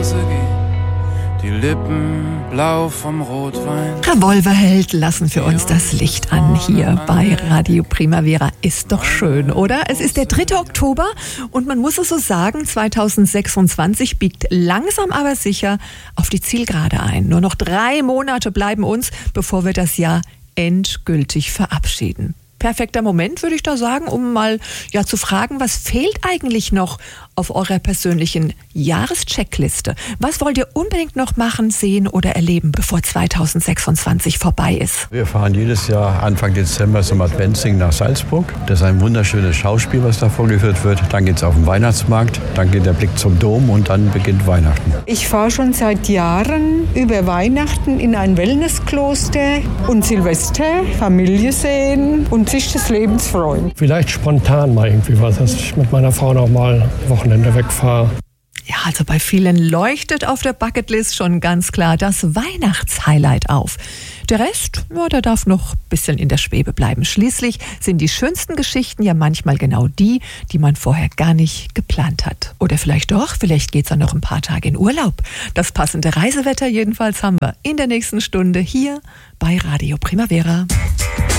Hause geh, die Lippen blau vom Rotwein. Revolverheld lassen für uns das Licht an hier bei Radio Primavera. Ist doch schön, oder? Es ist der 3. Oktober und man muss es so sagen, 2026 biegt langsam aber sicher auf die Zielgerade ein. Nur noch 3 Monate bleiben uns, bevor wir das Jahr endgültig verabschieden. Perfekter Moment, würde ich da sagen, um mal zu fragen, was fehlt eigentlich noch auf eurer persönlichen Jahrescheckliste? Was wollt ihr unbedingt noch machen, sehen oder erleben, bevor 2026 vorbei ist? Wir fahren jedes Jahr Anfang Dezember zum Adventssingen nach Salzburg. Das ist ein wunderschönes Schauspiel, was da vorgeführt wird. Dann geht es auf den Weihnachtsmarkt, dann geht der Blick zum Dom und dann beginnt Weihnachten. Ich fahre schon seit Jahren über Weihnachten in ein Wellnesskloster und Silvester, Familie sehen und sich des Lebens freuen. Vielleicht spontan mal irgendwie was, dass ich mit meiner Frau noch mal Wochenende wegfahre. Ja, also bei vielen leuchtet auf der Bucketlist schon ganz klar das Weihnachtshighlight auf. Der Rest, der darf noch ein bisschen in der Schwebe bleiben. Schließlich sind die schönsten Geschichten ja manchmal genau die man vorher gar nicht geplant hat. Oder vielleicht doch, vielleicht geht's dann noch ein paar Tage in Urlaub. Das passende Reisewetter jedenfalls haben wir in der nächsten Stunde hier bei Radio Primavera.